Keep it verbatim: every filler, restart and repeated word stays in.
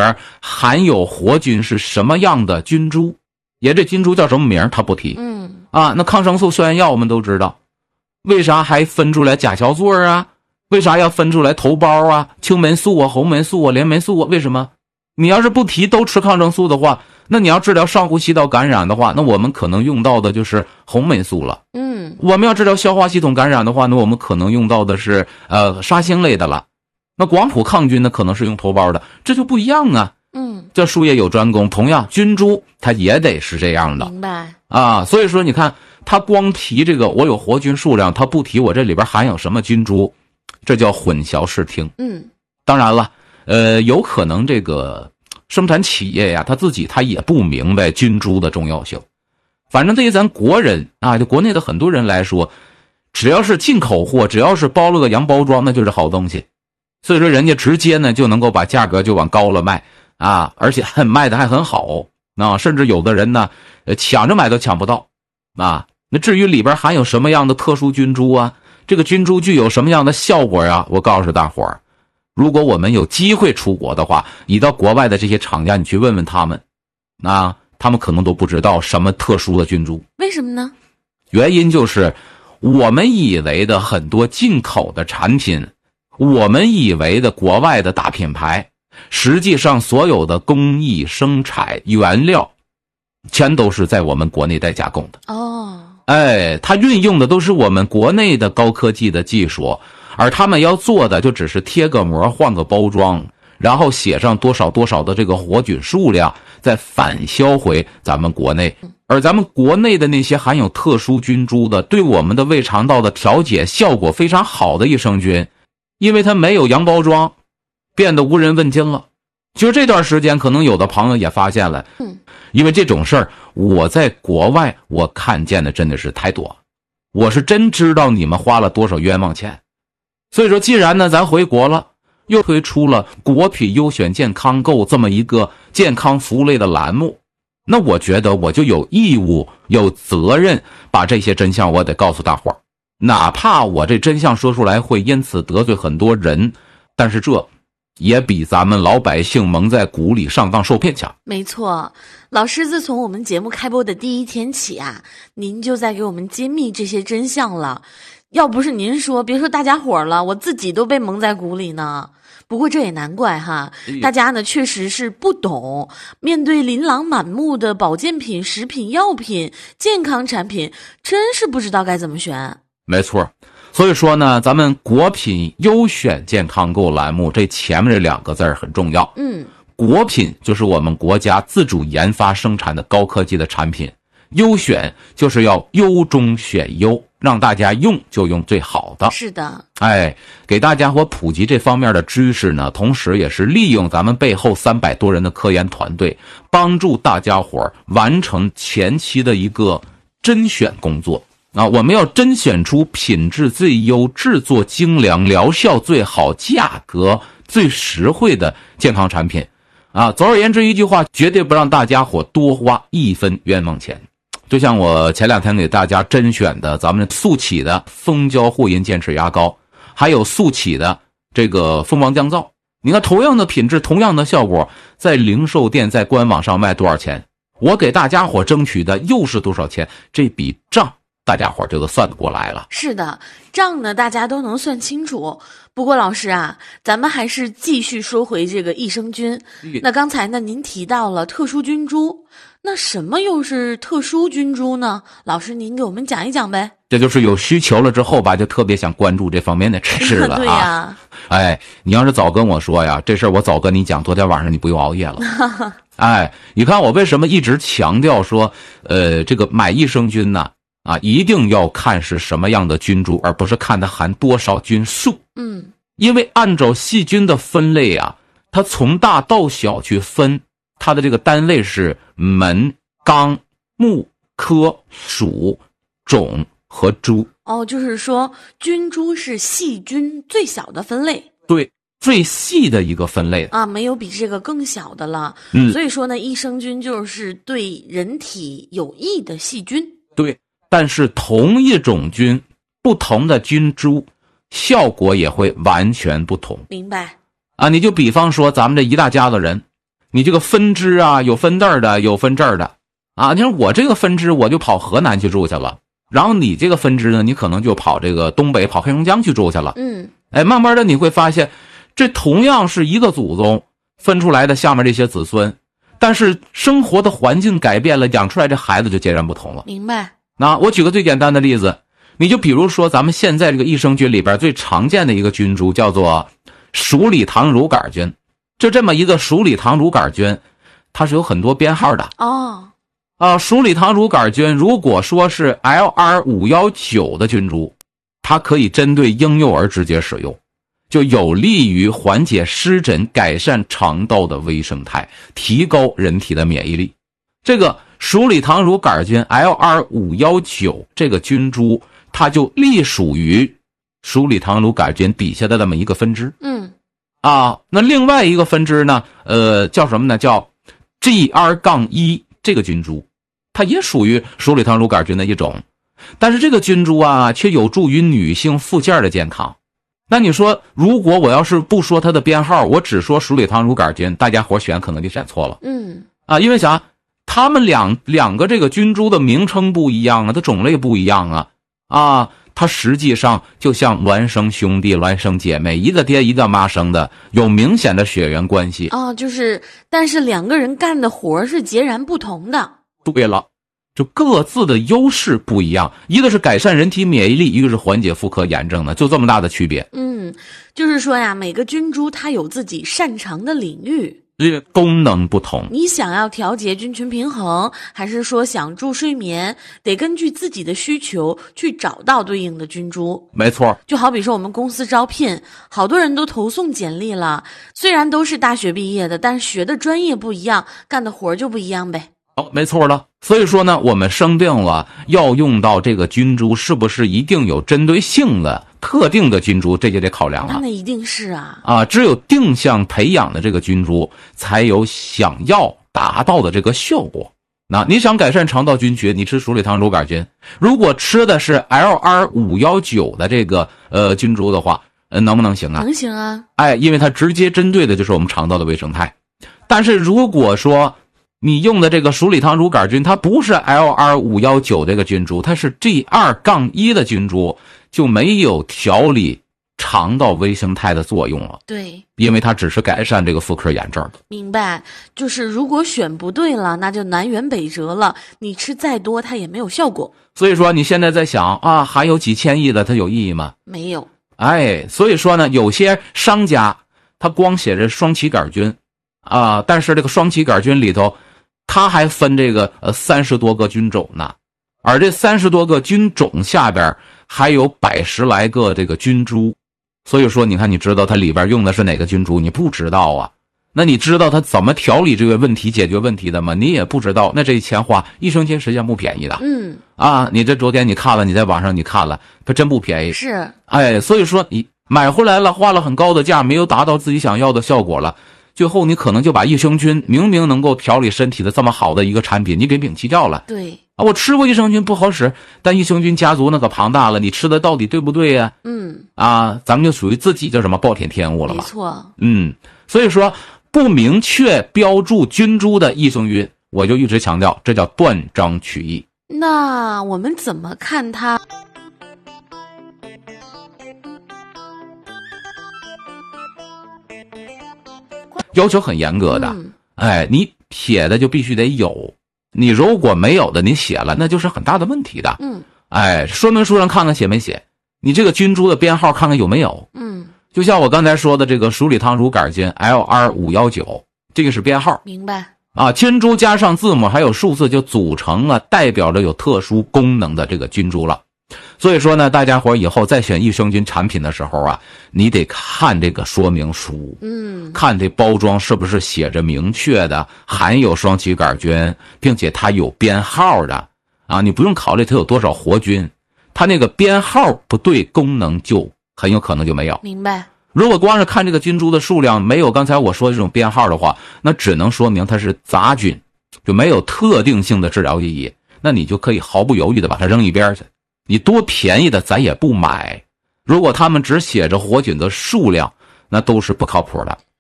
边含有活菌是什么样的菌株，也这菌株叫什么名他不提。 嗯啊，那抗生素消炎药我们都知道，为啥还分出来甲硝唑啊？为啥要分出来头孢啊、青霉素啊、红霉素啊、链霉素啊？为什么？你要是不提都吃抗生素的话，那你要治疗上呼吸道感染的话，那我们可能用到的就是红霉素了。 嗯， 我们要治疗消化系统感染的话，那我们可能用到的是呃沙星类的了。那广谱抗菌呢，可能是用头孢的，这就不一样啊。 嗯， 这术业有专攻，同样菌株它也得是这样的。 明白啊，所以说你看，它光提这个我有活菌数量，它不提我这里边含有什么菌株，这叫混淆视听。 嗯， 当然了，呃，有可能这个生产企业呀，他自己他也不明白菌株的重要性。反正对于咱国人啊，就国内的很多人来说，只要是进口货，只要是包了个洋包装，那就是好东西。所以说人家直接呢就能够把价格就往高了卖啊，而且卖的还很好啊，甚至有的人呢，呃，抢着买都抢不到啊。那至于里边含有什么样的特殊菌株啊，这个菌株具有什么样的效果呀？我告诉大伙儿，如果我们有机会出国的话，你到国外的这些厂家，你去问问他们，啊，他们可能都不知道什么特殊的菌株。 为什么呢？ 原因就是我们以为的很多进口的产品，我们以为的国外的大品牌，实际上所有的工艺生产原料全都是在我们国内代加工的。 哦， 哎，它运用的都是我们国内的高科技的技术，而他们要做的就只是贴个膜换个包装，然后写上多少多少的这个活菌数量，再返销回咱们国内。而咱们国内的那些含有特殊菌株的，对我们的胃肠道的调节效果非常好的益生菌，因为它没有洋包装，变得无人问津了。就这段时间，可能有的朋友也发现了， 嗯， 因为这种事儿，我在国外我看见的真的是太多，我是真知道你们花了多少冤枉钱。所以说，既然呢咱回国了，又推出了国品优选健康购这么一个健康服务类的栏目，那我觉得我就有义务有责任把这些真相我得告诉大伙儿，哪怕我这真相说出来会因此得罪很多人，但是这也比咱们老百姓蒙在鼓里上当受骗强。 没错，老师自从我们节目开播的第一天起啊，您就在给我们揭秘这些真相了。要不是您说，别说大家伙了，我自己都被蒙在鼓里呢。不过这也难怪哈，大家呢确实是不懂，面对琳琅满目的保健品、食品、药品、健康产品，真是不知道该怎么选。 没错，所以说呢，咱们国品优选健康购栏目这前面这两个字儿很重要。 嗯， 国品就是我们国家自主研发生产的高科技的产品，优选就是要优中选优，让大家用就用最好的。 是的， 哎，给大家伙普及这方面的知识呢，同时也是利用咱们背后三百多人的科研团队，帮助大家伙完成前期的一个甄选工作啊。我们要甄选出品质最优、制作精良、疗效最好、价格最实惠的健康产品啊。总而言之一句话，绝对不让大家伙多花一分冤枉钱。就像我前两天给大家甄选的咱们速起的蜂胶护龈健齿牙膏，还有速起的这个蜂王降噪，你看同样的品质，同样的效果，在零售店在官网上卖多少钱，我给大家伙争取的又是多少钱，这笔账大家伙就都算得过来了。 是的，账呢大家都能算清楚。不过老师啊，咱们还是继续说回这个益生菌。那刚才呢您提到了特殊菌株，那什么又是特殊菌株呢？老师您给我们讲一讲呗。 这就是有需求了之后吧，就特别想关注这方面的知识了啊。 对呀， 哎，你要是早跟我说呀，这事儿我早跟你讲，昨天晚上你不用熬夜了。哎，你看我为什么一直强调说，呃，这个买益生菌呢，啊，一定要看是什么样的菌株，而不是看它含多少菌数。 嗯， 因为按照细菌的分类啊，它从大到小去分，它的这个单位是门、纲、目、科、属、种和株。 哦，就是说菌株是细菌最小的分类。 对，最细的一个分类啊，没有比这个更小的了。 嗯， 所以说呢，益生菌就是对人体有益的细菌。 对，但是同一种菌，不同的菌株，效果也会完全不同。 明白。 啊，你就比方说咱们这一大家子人， 你这个分支啊，有分这儿的，有分这儿的啊。你说我这个分支我就跑河南去住去了，然后你这个分支呢，你可能就跑这个东北，跑黑龙江去住去了。 嗯， 哎，慢慢的你会发现，这同样是一个祖宗分出来的下面这些子孙，但是生活的环境改变了，养出来这孩子就截然不同了。 明白。 那我举个最简单的例子，你就比如说咱们现在这个益生菌里边最常见的一个菌株叫做鼠李糖乳杆菌，就这么一个鼠李糖乳杆菌，它是有很多编号的。 哦， 啊，鼠李糖乳杆菌如果说是 L R 五一九 的菌株，它可以针对婴幼儿直接使用，就有利于缓解湿疹，改善肠道的微生态，提高人体的免疫力。这个鼠李糖乳杆菌 L R 五一九 这个菌株，它就隶属于鼠李糖乳杆菌底下的这么一个分支。 嗯， 啊，那另外一个分支呢，呃，叫什么呢？叫 G R 一 这个菌株，它也属于鼠李糖乳杆菌的一种，但是这个菌株啊，却有助于女性附件的健康。那你说，如果我要是不说它的编号，我只说鼠李糖乳杆菌，大家伙选可能就选错了。 嗯， 啊，因为啥？他们两两个这个菌株的名称不一样啊，它种类不一样啊，啊，它实际上就像孪生兄弟、孪生姐妹，一个爹一个妈生的，有明显的血缘关系。 哦，就是，但是两个人干的活是截然不同的。 对了，就各自的优势不一样，一个是改善人体免疫力，一个是缓解妇科炎症的，就这么大的区别。 嗯，就是说呀，每个菌株它有自己擅长的领域。 这个功能不同， 你想要调节菌群平衡，还是说想助睡眠，得根据自己的需求去找到对应的菌株。 没错， 就好比说我们公司招聘，好多人都投送简历了，虽然都是大学毕业的，但学的专业不一样，干的活就不一样呗。 哦，没错了。所以说呢，我们生病了要用到这个菌株，是不是一定有针对性的特定的菌株，这就得考量了。 那一定是啊啊，只有定向培养的这个菌株，才有想要达到的这个效果。那你想改善肠道菌群，你吃鼠李糖乳杆菌，如果吃的是 L R 五一九 的这个呃菌株的话，呃，能不能行啊？ 能行啊。 哎，因为它直接针对的就是我们肠道的微生态。但是如果说你用的这个鼠李糖乳杆菌，它不是 L R 五一九 这个菌株，它是 G R 一 的菌株，就没有调理肠道微生态的作用了。 对， 因为它只是改善这个妇科炎症。 明白，就是如果选不对了，那就南辕北辙了，你吃再多它也没有效果。 所以说你现在在想啊，还有几千亿的它有意义吗？ 没有。 哎，所以说呢，有些商家他光写着双歧杆菌啊，但是这个双歧杆菌里头它还分这个呃三十多个菌种呢，而这三十多个菌种下边还有百十来个这个菌株。所以说你看，你知道它里边用的是哪个菌株？你不知道啊。那你知道它怎么调理这个问题、解决问题的吗？你也不知道。那这钱花，益生菌实际上不便宜的。 嗯啊，你这昨天你看了，你在网上你看了，它真不便宜。 是， 哎，所以说你买回来了，花了很高的价，没有达到自己想要的效果了，最后你可能就把益生菌明明能够调理身体的这么好的一个产品，你给摒弃掉了。 对啊，我吃过益生菌不好使，但益生菌家族那可庞大了，你吃的到底对不对呀？ 嗯啊，咱们就属于自己叫什么暴殄天物了嘛。 没错。 嗯，所以说不明确标注菌株的益生菌，我就一直强调，这叫断章取义。 那我们怎么看它？ 要求很严格的。 嗯哎，你写的就必须得有，你如果没有的，你写了，那就是很大的问题的。 嗯哎，说明书上看看写没写，你这个菌株的编号看看有没有。 嗯， 就像我刚才说的这个鼠李糖乳杆菌 L R 五一九，这个是编号明白。 啊，菌株加上字母还有数字，就组成了代表着有特殊功能的这个菌株了。所以说呢，大家伙以后再选益生菌产品的时候啊，你得看这个说明书， 嗯， 看这包装是不是写着明确的含有双歧杆菌，并且它有编号的啊，你不用考虑它有多少活菌，它那个编号不对，功能就很有可能就没有。 明白。 如果光是看这个菌株的数量没有刚才我说的这种编号的话，那只能说明它是杂菌，就没有特定性的治疗意义，那你就可以毫不犹豫的把它扔一边去。你多便宜的咱也不买，如果他们只写着活菌的数量，那都是不靠谱的。